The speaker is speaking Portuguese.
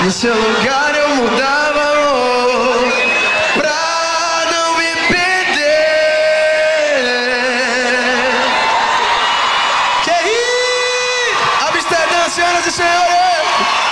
No seu lugar eu mudava, amor, pra não me perder. Que isso? Amsterdã, senhoras e senhores!